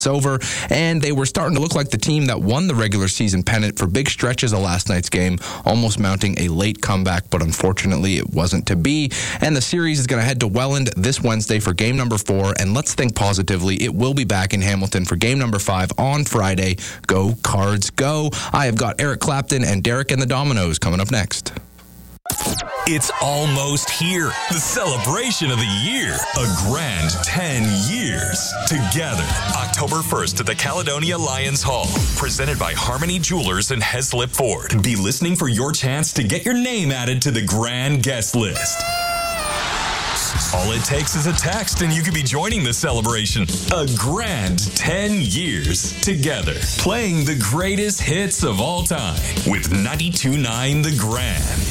over, and they were starting to look like the team that won the regular season pennant for big stretches of last night's game, almost mounting a late comeback, but unfortunately it wasn't to be. And the series is going to head to Welland this Wednesday for game number 4, and let's think positively, it will be back in Hamilton for game number 5 on Friday. Go Cards, go! I have got Eric Clapton and Derek and the Dominoes coming up next. It's almost here. The celebration of the year. A grand 10 years together. October 1st at the Caledonia Lions Hall. Presented by Harmony Jewelers and Heslip Ford. Be listening for your chance to get your name added to the grand guest list. All it takes is a text and you could be joining the celebration. A grand 10 years together. Playing the greatest hits of all time with 92.9 The Grand.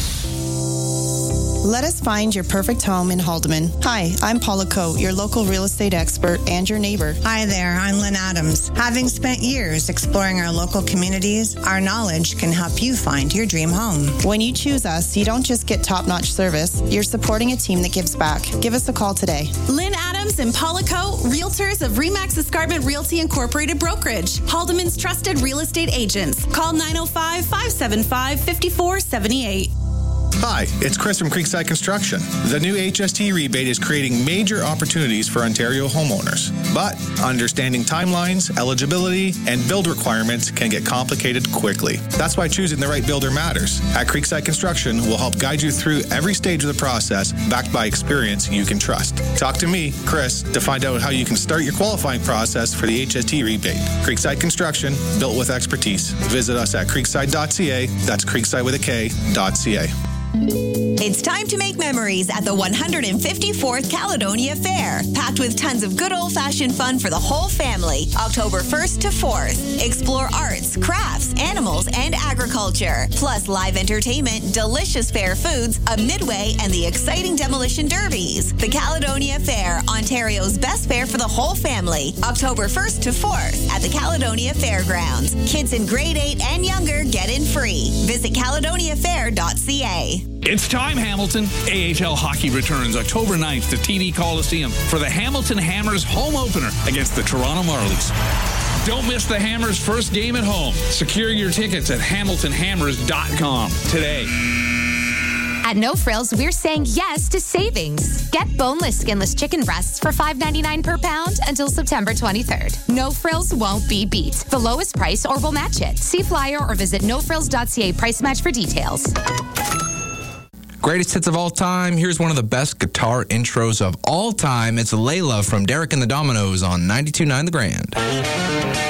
Let us find your perfect home in Haldeman. Hi, I'm Paula Coe, your local real estate expert and your neighbor. Hi there, I'm Lynn Adams. Having spent years exploring our local communities, our knowledge can help you find your dream home. When you choose us, you don't just get top-notch service, you're supporting a team that gives back. Give us a call today. Lynn Adams and Paula Coe, realtors of Remax Escarpment Realty Incorporated Brokerage, Haldeman's trusted real estate agents. Call 905-575-5478. Hi, it's Chris from Creekside Construction. The new HST rebate is creating major opportunities for Ontario homeowners. But understanding timelines, eligibility, and build requirements can get complicated quickly. That's why choosing the right builder matters. At Creekside Construction, we'll help guide you through every stage of the process, backed by experience you can trust. Talk to me, Chris, to find out how you can start your qualifying process for the HST rebate. Creekside Construction, built with expertise. Visit us at creekside.ca. That's creekside with a K.ca. It's time to make memories at the 154th Caledonia Fair, packed with tons of good old-fashioned fun for the whole family. October 1st to 4th. Explore arts, crafts, animals, and agriculture. Plus live entertainment, delicious fair foods, a midway, and the exciting demolition derbies. The Caledonia Fair, Ontario's best fair for the whole family. October 1st to 4th at the Caledonia Fairgrounds. Kids in grade 8 and younger get in free. Visit caledoniafair.ca. It's time, Hamilton. AHL hockey returns October 9th to TD Coliseum for the Hamilton Hammers home opener against the Toronto Marlies. Don't miss the Hammers' first game at home. Secure your tickets at hamiltonhammers.com today. At No Frills, we're saying yes to savings. Get boneless, skinless chicken breasts for $5.99 per pound until September 23rd. No Frills won't be beat. The lowest price or we'll match it. See flyer or visit nofrills.ca price match for details. Greatest hits of all time. Here's one of the best guitar intros of all time. It's Layla from Derek and the Dominoes on 92.9 The Grand.